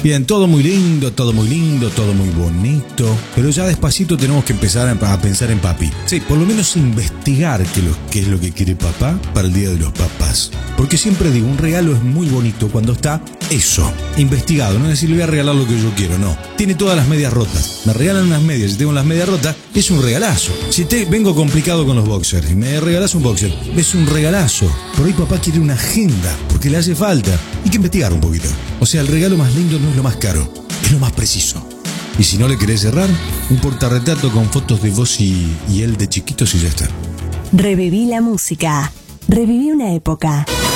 Bien, todo muy lindo, todo muy lindo, todo muy bonito. Pero ya despacito tenemos que empezar a pensar en papi. Sí, por lo menos investigar qué es lo que quiere papá para el Día de los Papás. Porque siempre digo, un regalo es muy bonito cuando está eso, investigado. No es decir, le voy a regalar lo que yo quiero, no. Tiene todas las medias rotas. Me regalan unas medias, si tengo las medias rotas, es un regalazo. Si vengo complicado con los boxers y me regalas un boxer, es un regalazo. Por ahí papá quiere una agenda, porque le hace falta. Hay que investigar un poquito. O sea, el regalo más lindo no es lo más caro, es lo más preciso. Y si no le querés cerrar, un portarretrato con fotos de vos y él de chiquitos y ya está. Reviví la música. Reviví una época.